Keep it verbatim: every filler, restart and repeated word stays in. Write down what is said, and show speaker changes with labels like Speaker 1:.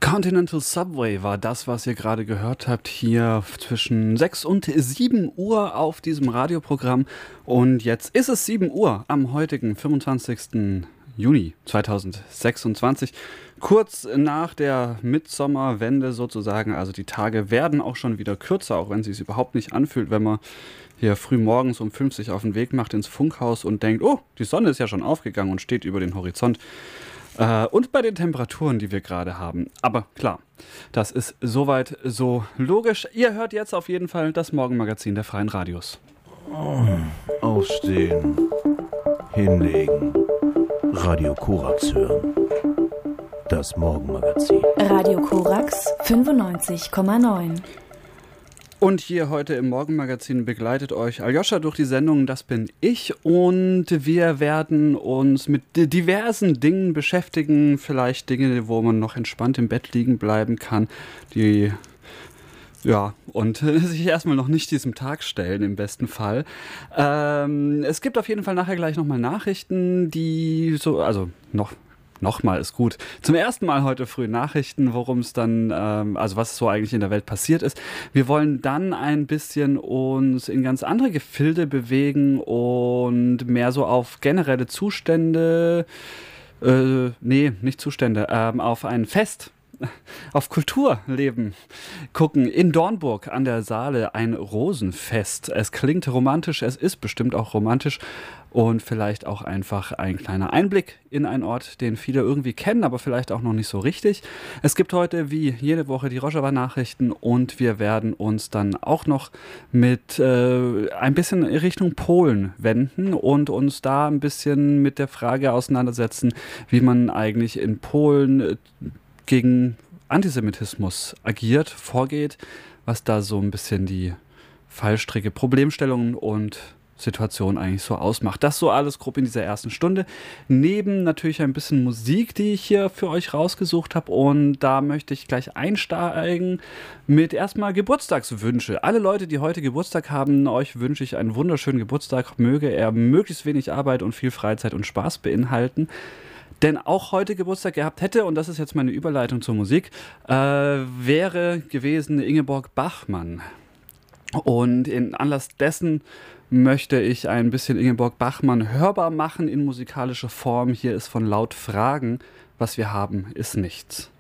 Speaker 1: Continental Subway war das, was ihr gerade gehört habt, hier zwischen sechs und sieben Uhr auf diesem Radioprogramm. Und jetzt ist es sieben Uhr am heutigen fünfundzwanzigsten Juni zweitausendsechsundzwanzig. Kurz nach der Mitsommerwende sozusagen. Also die Tage werden auch schon wieder kürzer, auch wenn es sich überhaupt nicht anfühlt, wenn man hier früh morgens um fünf sich auf den Weg macht ins Funkhaus und denkt, oh, die Sonne ist ja schon aufgegangen und steht über den Horizont. Äh, und bei den Temperaturen, die wir gerade haben. Aber klar, das ist soweit so logisch. Ihr hört jetzt auf jeden Fall das Morgenmagazin der Freien Radios.
Speaker 2: Aufstehen, hinlegen, Radio Korax hören. Das Morgenmagazin.
Speaker 3: Radio Korax fünfundneunzig Komma neun.
Speaker 1: Und hier heute im Morgenmagazin begleitet euch Aljoscha durch die Sendung Das bin ich. Und wir werden uns mit diversen Dingen beschäftigen. Vielleicht Dinge, wo man noch entspannt im Bett liegen bleiben kann. Die, ja, und sich erstmal noch nicht diesem Tag stellen im besten Fall. Ähm, es gibt auf jeden Fall nachher gleich nochmal Nachrichten, die so, also noch... Nochmal ist gut. Zum ersten Mal heute früh Nachrichten, worum es dann, ähm, also was so eigentlich in der Welt passiert ist. Wir wollen dann ein bisschen uns in ganz andere Gefilde bewegen und mehr so auf generelle Zustände, äh, nee, nicht Zustände, ähm, auf ein Fest, auf Kulturleben gucken. In Dornburg an der Saale ein Rosenfest. Es klingt romantisch, es ist bestimmt auch romantisch und vielleicht auch einfach ein kleiner Einblick in einen Ort, den viele irgendwie kennen, aber vielleicht auch noch nicht so richtig. Es gibt heute wie jede Woche die Rojava-Nachrichten und wir werden uns dann auch noch mit äh, ein bisschen in Richtung Polen wenden und uns da ein bisschen mit der Frage auseinandersetzen, wie man eigentlich in Polen äh, gegen Antisemitismus agiert, vorgeht, was da so ein bisschen die Fallstricke, Problemstellungen und Situation eigentlich so ausmacht. Das so alles grob in dieser ersten Stunde. Neben natürlich ein bisschen Musik, die ich hier für euch rausgesucht habe. Und da möchte ich gleich einsteigen mit erstmal Geburtstagswünsche. Alle Leute, die heute Geburtstag haben, euch wünsche ich einen wunderschönen Geburtstag. Möge er möglichst wenig Arbeit und viel Freizeit und Spaß beinhalten. Denn auch heute Geburtstag gehabt hätte, und das ist jetzt meine Überleitung zur Musik, äh, wäre gewesen Ingeborg Bachmann. Und in Anlass dessen möchte ich ein bisschen Ingeborg Bachmann hörbar machen in musikalischer Form. Hier ist von Laut Fragen, was wir haben, ist nichts.